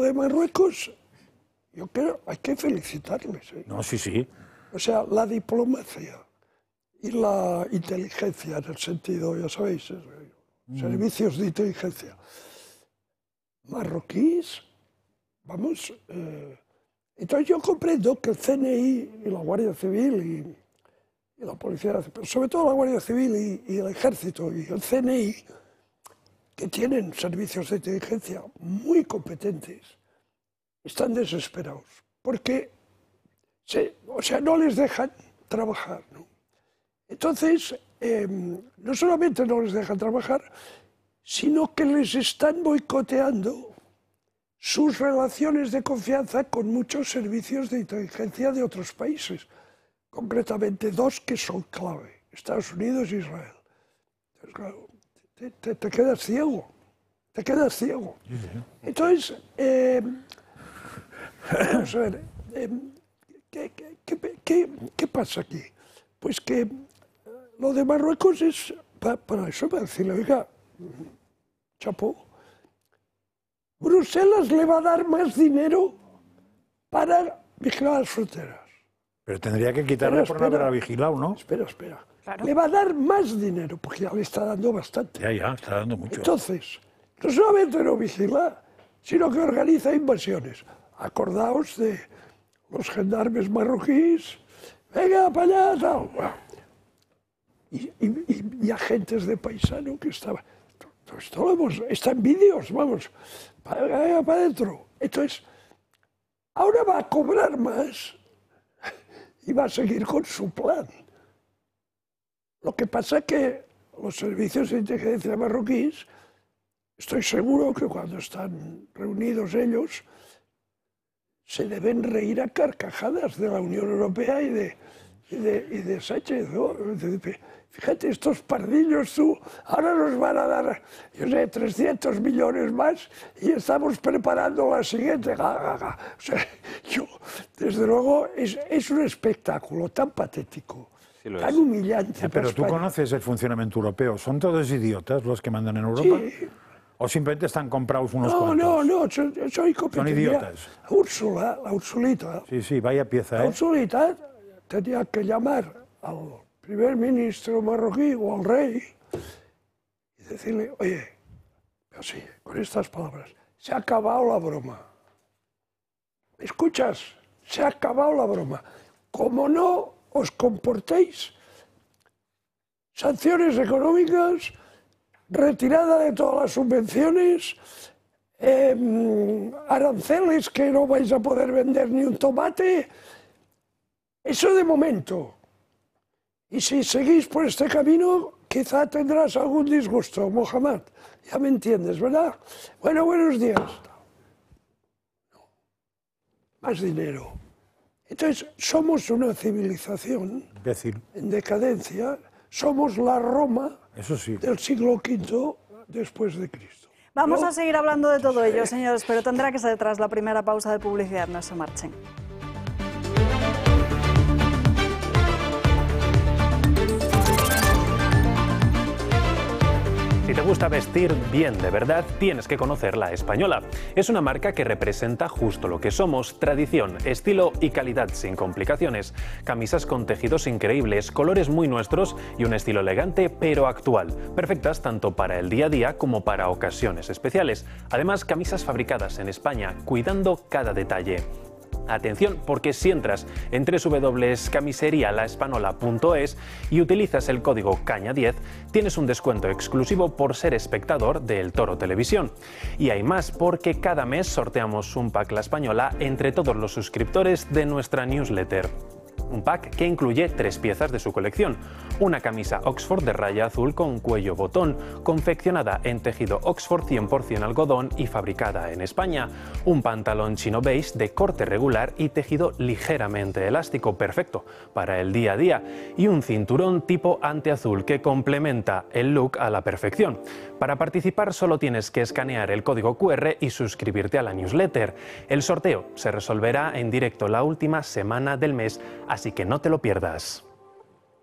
de Marruecos, yo creo, hay que felicitarles. No, sí, sí. O sea, la diplomacia y la inteligencia, en el sentido, ya sabéis, servicios de inteligencia marroquíes, vamos. Entonces yo comprendo que el CNI y la Guardia Civil y la Policía, pero sobre todo la Guardia Civil y el Ejército y el CNI, que tienen servicios de inteligencia muy competentes, están desesperados, porque no les dejan trabajar, ¿no? Entonces, no solamente no les dejan trabajar, sino que les están boicoteando sus relaciones de confianza con muchos servicios de inteligencia de otros países, concretamente dos que son clave, Estados Unidos e Israel. Entonces, claro, te quedas ciego, te quedas ciego. Entonces, vamos a ver, ¿qué pasa aquí? Pues que lo de Marruecos es para eso, para decirle, oiga, chapó, Bruselas le va a dar más dinero para vigilar las fronteras. Pero tendría que quitarle por no haberla vigilado, ¿no? Espera. Claro. Le va a dar más dinero, porque ya le está dando bastante. Ya, está dando mucho. Entonces, no solamente no vigila, sino que organiza invasiones. Acordaos de los gendarmes marroquíes, venga para allá, tal. Y agentes de paisano que estaban. Esto lo hemos, está en vídeos, vamos, para adentro. Entonces, ahora va a cobrar más y va a seguir con su plan. Lo que pasa es que los servicios de inteligencia marroquíes, estoy seguro que cuando están reunidos ellos, se deben reír a carcajadas de la Unión Europea y de Sánchez, ¿no? Fíjate, estos pardillos, tú, ahora nos van a dar, yo sé, 300 millones más y estamos preparando la siguiente. O sea, desde luego, es un espectáculo tan patético, sí, tan humillante. Pero tú conoces el funcionamiento europeo. ¿Son todos idiotas los que mandan en Europa? Sí. ¿O simplemente están comprados unos cuantos? No, soy competente. Son idiotas. Úrsula, la Ursulita. Sí, vaya pieza, ¿eh? La Ursulita tenía que llamar al primer ministro marroquí o al rey y decirle, oye, así, con estas palabras, se ha acabado la broma. ¿Me escuchas? Se ha acabado la broma. Como no os comportéis, sanciones económicas, retirada de todas las subvenciones, aranceles que no vais a poder vender ni un tomate. Eso de momento. Y si seguís por este camino, quizá tendrás algún disgusto, Mohamed. Ya me entiendes, ¿verdad? Bueno, buenos días. No. Más dinero. Entonces, somos una civilización en decadencia. Somos la Roma del siglo V después de Cristo. Vamos a seguir hablando de todo ello, señores, pero tendrá que ser tras la primera pausa de publicidad. No se marchen. Si te gusta vestir bien de verdad, tienes que conocer La Española. Es una marca que representa justo lo que somos: tradición, estilo y calidad sin complicaciones. Camisas con tejidos increíbles, colores muy nuestros y un estilo elegante pero actual. Perfectas tanto para el día a día como para ocasiones especiales. Además, camisas fabricadas en España, cuidando cada detalle. Atención, porque si entras en www.camiserialaespanola.es y utilizas el código CAÑA10, tienes un descuento exclusivo por ser espectador de El Toro Televisión. Y hay más, porque cada mes sorteamos un pack La Española entre todos los suscriptores de nuestra newsletter. Un pack que incluye 3 piezas de su colección: una camisa Oxford de raya azul con cuello botón, confeccionada en tejido Oxford 100% algodón y fabricada en España; un pantalón chino beige de corte regular y tejido ligeramente elástico, perfecto para el día a día; y un cinturón tipo anteazul que complementa el look a la perfección. Para participar solo tienes que escanear el código QR y suscribirte a la newsletter. El sorteo se resolverá en directo la última semana del mes, así que no te lo pierdas.